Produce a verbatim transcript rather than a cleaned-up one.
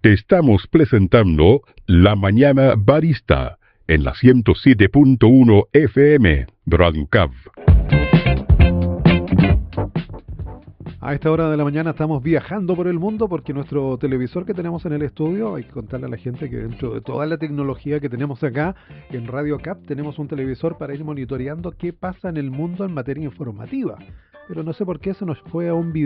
Te estamos presentando La Mañana Barista en la ciento siete punto uno F M, Radio C A V. A esta hora de la mañana estamos viajando por el mundo porque nuestro televisor que tenemos en el estudio, hay que contarle a la gente que dentro de toda la tecnología que tenemos acá en Radio C A P tenemos un televisor para ir monitoreando qué pasa en el mundo en materia informativa. Pero no sé por qué se nos fue a un video